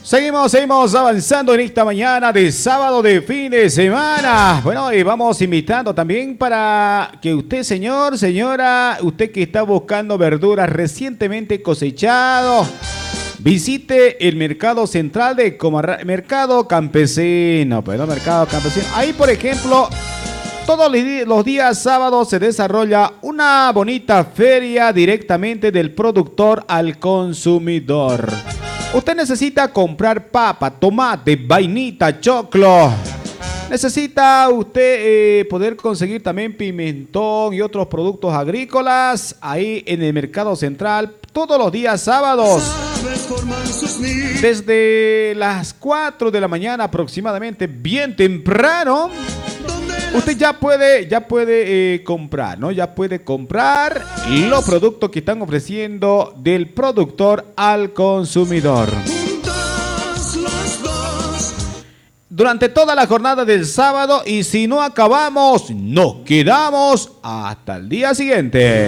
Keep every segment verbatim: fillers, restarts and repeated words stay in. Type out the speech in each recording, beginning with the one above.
Seguimos, seguimos avanzando en esta mañana de sábado de fin de semana. Bueno, y vamos invitando también para que usted, señor, señora, usted que está buscando verduras recientemente cosechado, visite el mercado central de Comarra, mercado campesino, perdón, mercado campesino. Ahí, por ejemplo, todos los días sábados se desarrolla una bonita feria directamente del productor al consumidor. Usted necesita comprar papa, tomate, vainita, choclo. Necesita usted eh, poder conseguir también pimentón y otros productos agrícolas ahí en el mercado central todos los días sábados. Desde las cuatro de la mañana aproximadamente, bien temprano. Usted ya puede, ya puede eh, comprar, ¿no? Ya puede comprar los productos que están ofreciendo del productor al consumidor. Durante toda la jornada del sábado, y si no acabamos, nos quedamos hasta el día siguiente.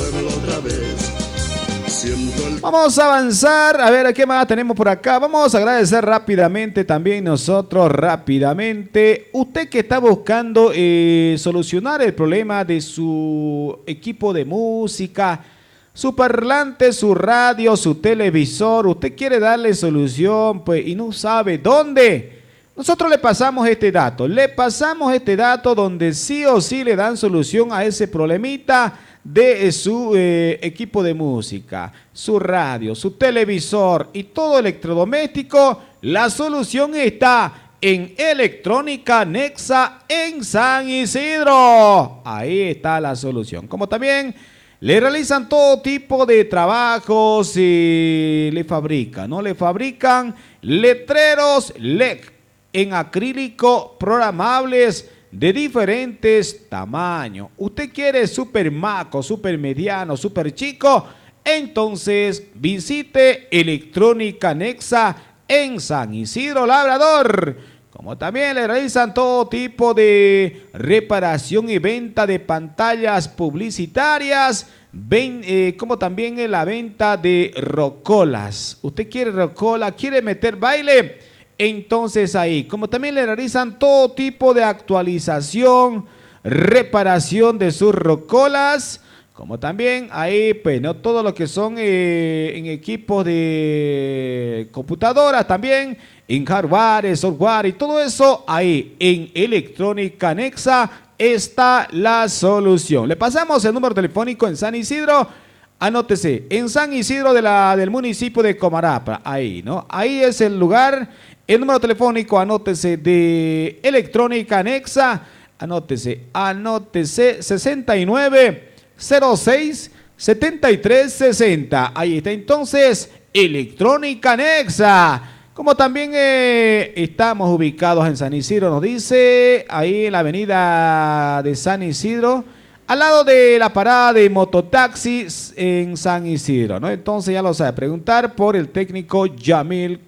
Vamos a avanzar, a ver, ¿qué más tenemos por acá? Vamos a agradecer rápidamente también nosotros, rápidamente. Usted que está buscando eh, solucionar el problema de su equipo de música, su parlante, su radio, su televisor, usted quiere darle solución, pues, y no sabe dónde. Nosotros le pasamos este dato, le pasamos este dato donde sí o sí le dan solución a ese problemita de su eh, equipo de música, su radio, su televisor y todo electrodoméstico. La solución está en Electrónica Nexa en San Isidro. Ahí está la solución. Como también le realizan todo tipo de trabajos y le fabrican, ¿no? Le fabrican letreros L E D en acrílico programables de diferentes tamaños. Usted quiere super maco, super mediano, super chico, entonces visite Electrónica Nexa en San Isidro Labrador. Como también le realizan todo tipo de reparación y venta de pantallas publicitarias, ven, eh, como también en la venta de rocolas. Usted quiere rocola, quiere meter baile, entonces ahí, como también le realizan todo tipo de actualización, reparación de sus rocolas, como también ahí, pues, ¿no? Todo lo que son eh, en equipos de computadoras también, en hardware, software y todo eso, ahí en Electrónica Nexa está la solución. Le pasamos el número telefónico en San Isidro. Anótese, en San Isidro de la, del municipio de Comarapa, ahí, ¿no? Ahí es el lugar. El número telefónico, anótese, de Electrónica Nexa, anótese, anótese, sesenta y nueve cero seis setenta y tres sesenta. Ahí está entonces, Electrónica Nexa. Como también eh, estamos ubicados en San Isidro, nos dice, ahí en la avenida de San Isidro, al lado de la parada de mototaxis en San Isidro, ¿no? Entonces ya lo sabe, preguntar por el técnico Yamil